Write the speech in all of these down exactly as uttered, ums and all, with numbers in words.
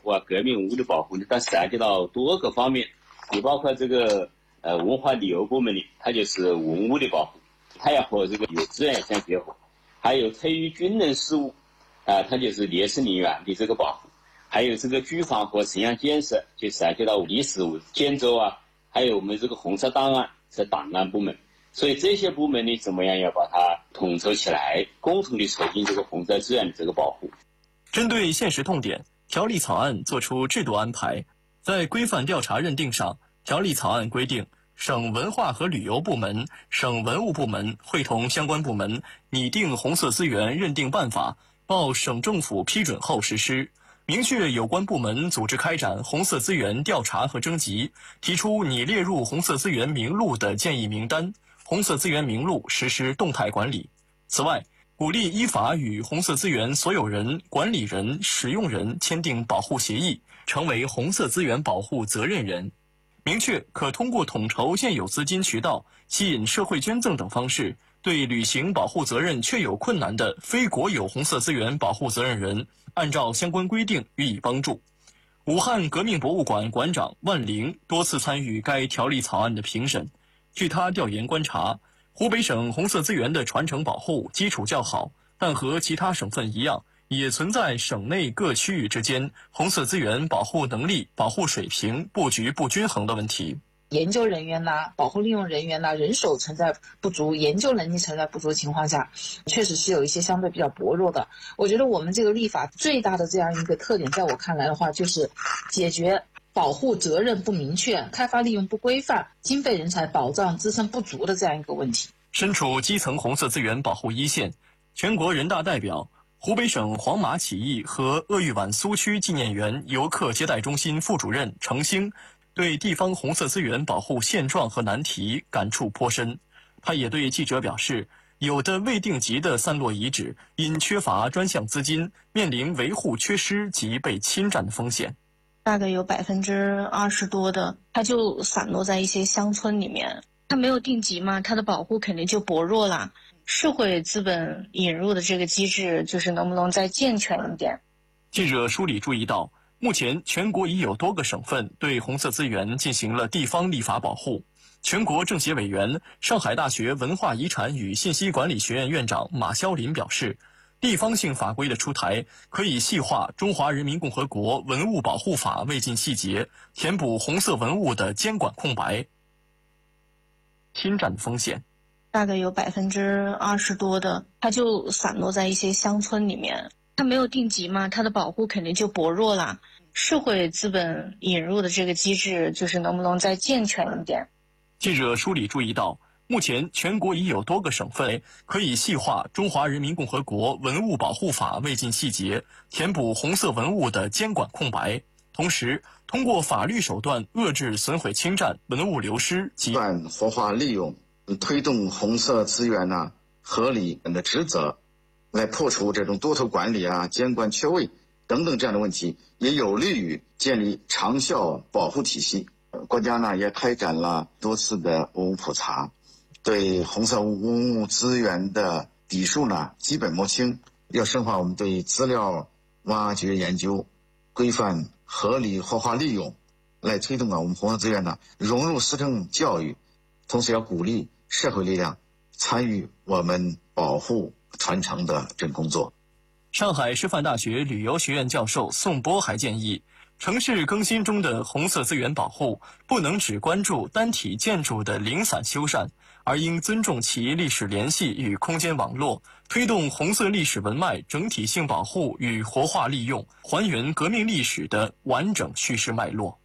护啊、革命文物的保护呢，它涉及到多个方面，也包括这个呃文化旅游部门里，它就是文物的保护，它要和这个有资源相结合。还有特于军人事务啊、呃，它就是烈士陵园的这个保护。还有这个居房和城乡建设，就涉及到历史建筑啊，还有我们这个红色档案是档案部门，所以这些部门呢，怎么样要把它统筹起来，共同的促进这个红色资源的这个保护。 针对现实痛点，条例草案作出制度安排，在规范调查认定上，条例草案规定，省文化和旅游部门、省文物部门会同相关部门拟定红色资源认定办法，报省政府批准后实施。明确有关部门组织开展红色资源调查和征集，提出拟列入红色资源名录的建议名单，红色资源名录实施动态管理。此外，鼓励依法与红色资源所有人、管理人、使用人签订保护协议，成为红色资源保护责任人。明确可通过统筹现有资金渠道、吸引社会捐赠等方式，对履行保护责任确有困难的非国有红色资源保护责任人，按照相关规定予以帮助。武汉革命博物馆馆长万灵多次参与该条例草案的评审。据他调研观察，湖北省红色资源的传承保护基础较好，但和其他省份一样，也存在省内各区域之间红色资源保护能力、保护水平、布局不均衡的问题。 研究人员呐、保护利用人员呐、人手存在不足、研究能力存在不足的情况下，确实是有一些相对比较薄弱的。我觉得我们这个立法最大的这样一个特点，在我看来的话，就是解决保护责任不明确、开发利用不规范、经费人才保障支撑不足的这样一个问题。 身处基层红色资源保护一线，全国人大代表、湖北省黄马起义和鄂豫皖苏区纪念园游客接待中心副主任程兴对地方红色资源保护现状和难题感触颇深。他也对记者表示，有的未定级的散落遗址因缺乏专项资金，面临维护缺失及被侵占的风险。 大概有百分之二十多的，它就散落在一些乡村里面，它没有定级嘛，它的保护肯定就薄弱了。社会资本引入的这个机制，就是能不能再健全一点？ 记者梳理注意到，目前全国已有多个省份对红色资源进行了地方立法保护。全国政协委员、上海大学文化遗产与信息管理学院院长马肖林表示，地方性法规的出台可以细化《中华人民共和国文物保护法》未尽细节，填补红色文物的监管空白、侵占风险。 大概有百分之二十多的，它就散落在一些乡村里面，它没有定级嘛，它的保护肯定就薄弱了。社会资本引入的这个机制，就是能不能再健全一点？ 记者梳理注意到，目前全国已有多个省份可以细化《中华人民共和国文物保护法》未尽细节，填补红色文物的监管空白，同时通过法律手段遏制损毁侵占、文物流失及活化利用，推动红色资源呢、啊、合理的职责，来破除这种多头管理啊、监管缺位等等这样的问题，也有利于建立长效保护体系。国家呢也开展了多次的文物普查，对红色文物资源的底数呢基本摸清，要深化我们对资料挖掘研究、规范合理活化利用，来推动啊我们红色资源呢融入思政教育，同时要鼓励社会力量参与我们保护传承的这个工作。 上海师范大学旅游学院教授宋波还建议，城市更新中的红色资源保护不能只关注单体建筑的零散修缮，而应尊重其历史联系与空间网络，推动红色历史文脉整体性保护与活化利用，还原革命历史的完整叙事脉络。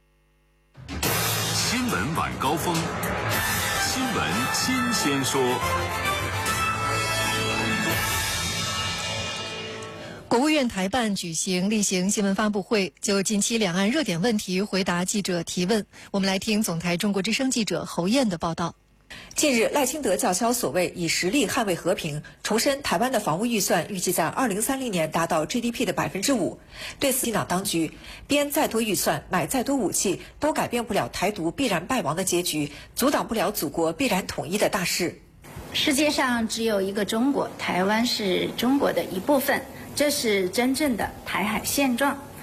新闻晚高峰，新闻新鲜说。 国务院台办举行例行新闻发布会，就近期两岸热点问题回答记者提问。我们来听总台中国之声记者侯燕的报道。 近日，赖清德叫嚣所谓以实力捍卫和平，重申台湾的防务预算预计在二零三零年达到 G D P 的百分之五。对此，民进党当局编再多预算、买再多武器，都改变不了台独必然败亡的结局，阻挡不了祖国必然统一的大势。 世界上只有一个中国，台湾是中国的一部分，这是真正的台海现状。